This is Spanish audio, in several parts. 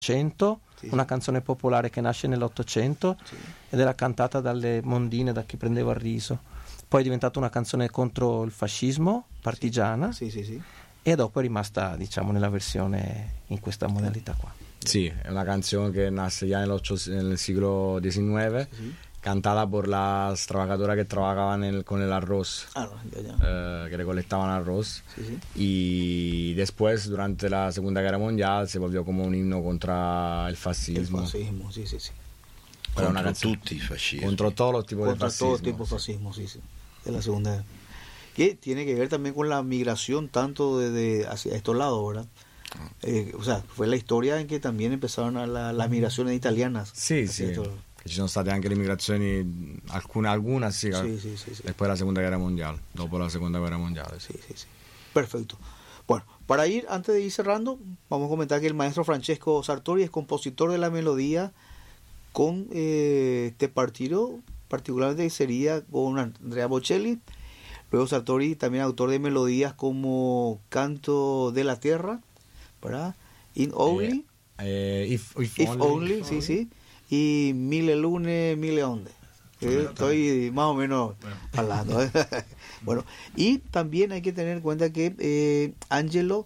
Sì. Una canzone popolare che nasce nell'Ottocento, sì, ed era cantata dalle mondine, da chi prendeva il riso. Poi è diventata una canzone contro il fascismo, partigiana, sì, sì, sì, sì. E dopo è rimasta, diciamo, nella versione in questa modalità qua. Sì, è una canzone che nasce già nel siglo XIX, Sí. cantada por las trabajadoras que trabajaban con el arroz, que recolectaban arroz, Sí, sí. Y después, durante la Segunda Guerra Mundial, se volvió como un himno contra el fascismo. El fascismo, sí, sí, sí. Era una Contro canzone tutti i fascismi. contro todos los tipos de Contra fascismo. todo tipo de fascismo, sí, sí. De la segunda. Que tiene que ver también con la migración tanto hacia estos lados, ¿verdad? O sea, fue la historia en que también empezaron las migraciones italianas. Sì, sì. Che ci sono state anche le migrazioni, algunas sì, Sí, sí, sí, sí. después de la Segunda Guerra Mundial, dopo la Segunda Guerra Mundial. Sí, sí, sí. Perfecto. Bueno, para antes de ir cerrando, vamos a comentar que el maestro Francesco Sartori es compositor de la melodía con este partido, particularmente sería con Andrea Bocelli. Luego Sartori también autor de melodías como Canto de la Tierra, ¿verdad? In Only, If Only, sí, sí. Y Mille Lune, Mille Onde. Estoy más o menos hablando. Bueno, y también hay que tener en cuenta que Angelo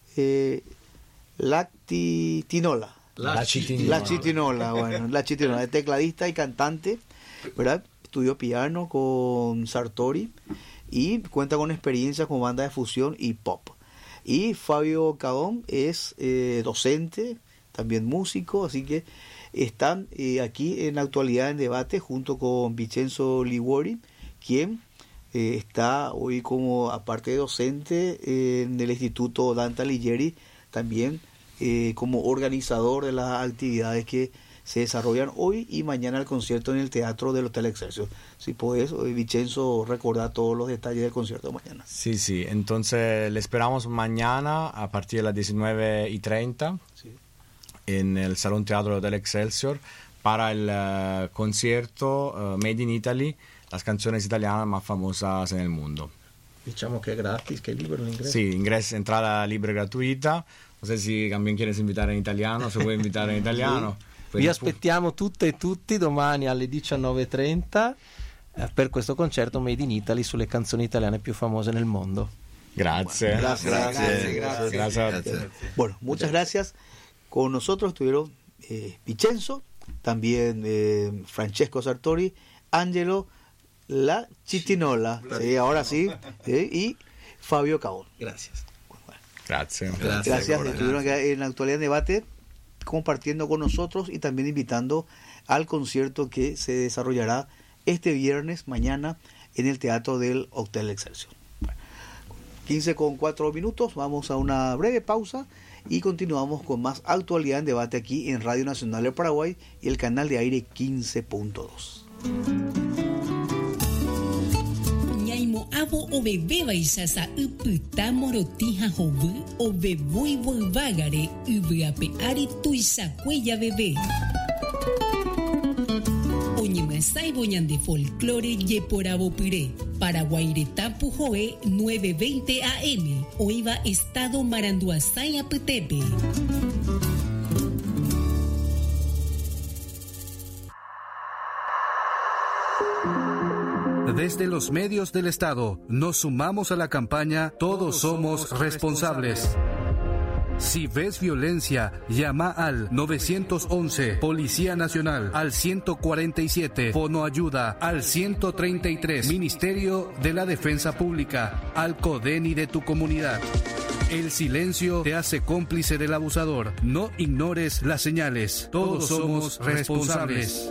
Lacitinola, La Citinola, bueno, la Citinola, es tecladista y cantante, ¿verdad? Estudió piano con Sartori y cuenta con experiencia con banda de fusión y pop. Y Fabio Cadón es docente, también músico, así que están aquí en la actualidad en debate junto con Vincenzo Liguori, quien está hoy como, aparte de docente en el Instituto Dante Alighieri, también como organizador de las actividades que se desarrollan hoy y mañana el concierto en el Teatro del Hotel Excelsior. Si puedes, Vincenzo, recordar todos los detalles del concierto de mañana. Sí, sí, entonces le esperamos mañana a partir de las 19:30 Sí. en el Salón Teatro del Hotel Excelsior para el concierto Made in Italy, las canciones italianas más famosas en el mundo. Diciamo che è gratis, che è libero l'ingresso. Sí, entrada libre gratuita. No sé si también quieres invitar en italiano, se puede invitar en italiano. Vi aspettiamo tutte e tutti domani alle 19:30 per questo concerto Made in Italy sulle canzoni italiane più famose nel mondo. Grazie. Gracias. Bueno, muchas gracias. Con nosotros estuvieron Vincenzo, también Francesco Sartori, Angelo La Citinola, sí, ahora sí, y Fabio Caón. Gracias. Grazie. Gracias. Estuvieron acá en la actualidad en debate compartiendo con nosotros y también invitando al concierto que se desarrollará este viernes, mañana, en el Teatro del Hotel Excelsior. Bueno, 15:04, vamos a una breve pausa y continuamos con más actualidad en debate aquí en Radio Nacional del Paraguay y el canal de aire 15.2. Ñaimo abo o bebé baisasa uputa morotija hobu o bebui volvagare ubuape ari tuisa cuella bebé. Oñemasai boñan de folclore yeporabo puré. Paraguairetapu Joe 9:20 AM. Oiva Estado Maranduazay Aputepe. Desde los medios del Estado, nos sumamos a la campaña Todos somos responsables. Si ves violencia, llama al 911, Policía Nacional, al 147, Fono Ayuda, al 133, Ministerio de la Defensa Pública, al CODENI de tu comunidad. El silencio te hace cómplice del abusador. No ignores las señales. Todos somos responsables.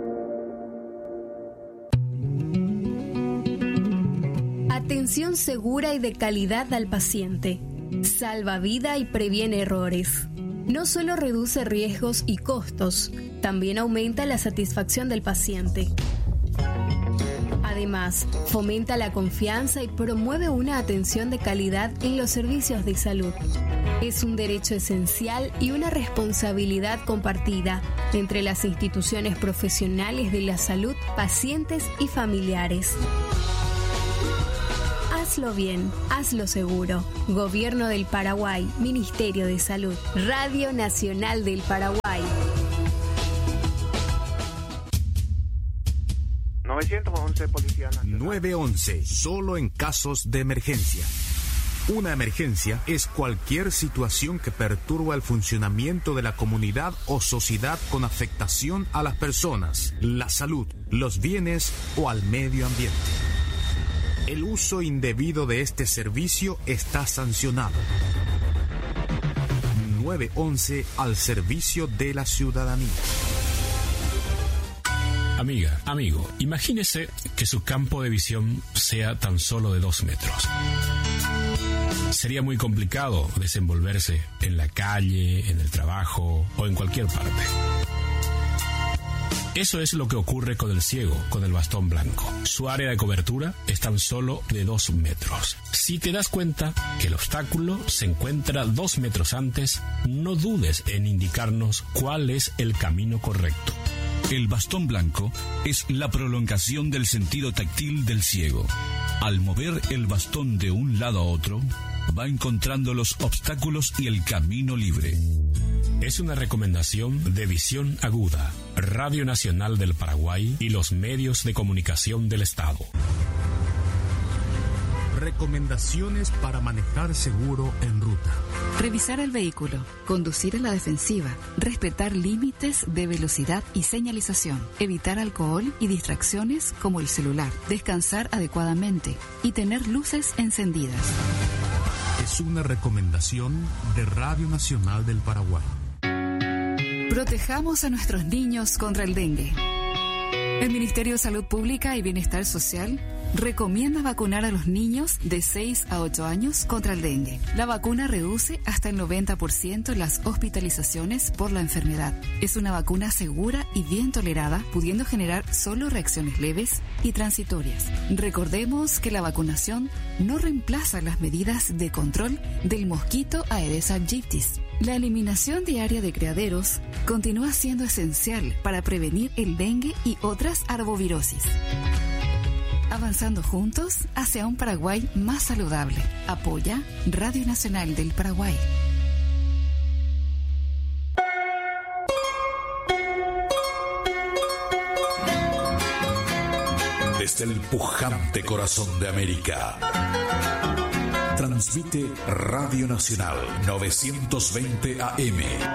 Atención segura y de calidad al paciente. Salva vida y previene errores. No solo reduce riesgos y costos, también aumenta la satisfacción del paciente. Además, fomenta la confianza y promueve una atención de calidad en los servicios de salud. Es un derecho esencial y una responsabilidad compartida entre las instituciones profesionales de la salud, pacientes y familiares. Haz Hazlo bien, hazlo seguro. Gobierno del Paraguay, Ministerio de Salud, Radio Nacional del Paraguay. 911 Policía Nacional. 911, solo en casos de emergencia. Una emergencia es cualquier situación que perturba el funcionamiento de la comunidad o sociedad con afectación a las personas, la salud, los bienes o al medio ambiente. El uso indebido de este servicio está sancionado. 911 al servicio de la ciudadanía. Amiga, amigo, imagínese que su campo de visión sea tan solo de 2 metros. Sería muy complicado desenvolverse en la calle, en el trabajo o en cualquier parte. Eso es lo que ocurre con el ciego, con el bastón blanco. Su área de cobertura es tan solo de 2 metros. Si te das cuenta que el obstáculo se encuentra 2 metros antes, no dudes en indicarnos cuál es el camino correcto. El bastón blanco es la prolongación del sentido táctil del ciego. Al mover el bastón de un lado a otro, va encontrando los obstáculos y el camino libre. Es una recomendación de Visión Aguda, Radio Nacional del Paraguay y los medios de comunicación del Estado. Recomendaciones para manejar seguro en ruta. Revisar el vehículo, conducir a la defensiva, respetar límites de velocidad y señalización, evitar alcohol y distracciones como el celular, descansar adecuadamente y tener luces encendidas. Es una recomendación de Radio Nacional del Paraguay. Protejamos a nuestros niños contra el dengue. El Ministerio de Salud Pública y Bienestar Social recomienda vacunar a los niños de 6 a 8 años contra el dengue. La vacuna reduce hasta el 90% las hospitalizaciones por la enfermedad. Es una vacuna segura y bien tolerada, pudiendo generar solo reacciones leves y transitorias. Recordemos que la vacunación no reemplaza las medidas de control del mosquito Aedes aegypti. La eliminación diaria de criaderos continúa siendo esencial para prevenir el dengue y otras arbovirosis. Avanzando juntos hacia un Paraguay más saludable. Apoya Radio Nacional del Paraguay. Desde el pujante corazón de América, transmite Radio Nacional 920 AM.